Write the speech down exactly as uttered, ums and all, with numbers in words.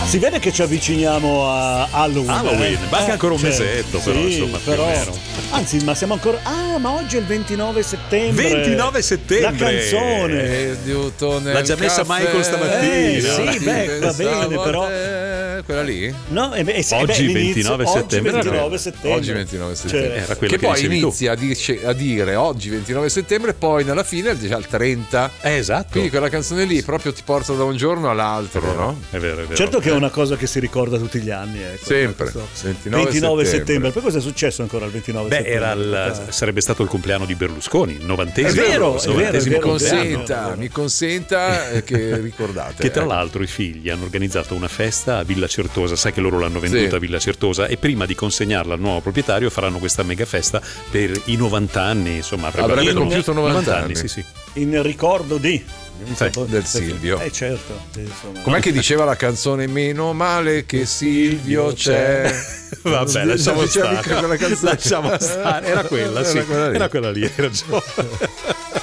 Si vede che ci avviciniamo a Halloween. Halloween, eh? manca ancora un Cioè, mesetto, però, sì, insomma, più o però, meno. Anzi, ma siamo ancora. Ah, ma oggi è il ventinove settembre. ventinove settembre. La canzone. Eh, Newton L'ha già messa caffè. Michael stamattina. Eh, sì, beh, va Pensavo bene, però. te- Quella lì? No, eh beh, sì, Oggi beh, l'inizio- ventinove settembre. Oggi ventinove settembre. Oggi ventinove settembre. Cioè, Era quello Che che poi dicevi tu. inizia a, dice- a dire oggi ventinove settembre, poi nella fine è già il trenta. Eh, esatto. Quindi quella canzone lì proprio ti porta da un giorno all'altro, no? È vero, è vero. certo che è una cosa che si ricorda tutti gli anni. Ecco, Sempre. questo. ventinove ventinove settembre. settembre. Poi cosa è successo ancora il ventinove Beh, settembre? era il, sarebbe stato il compleanno di Berlusconi, il novantesimo. È vero, è vero, è novantesimo vero, Mi è vero. compleanno. consenta, mi consenta eh, che ricordate. Che tra eh. l'altro i figli hanno organizzato una festa a Villa Certosa, sai che loro l'hanno venduta Sì. a Villa Certosa, e prima di consegnarla al nuovo proprietario faranno questa mega festa per i novanta anni, insomma Avrebbe In- compiuto novanta anni. sì sì. In ricordo di Sì. Del Silvio. Eh certo, sì, insomma. Com'è che diceva la canzone Meno male che Silvio c'è? Vabbè, lasciamo Diceva stare. mica quella canzone. Lasciamo stare. Era quella, sì. Era quella lì. Era quella lì, hai ragione.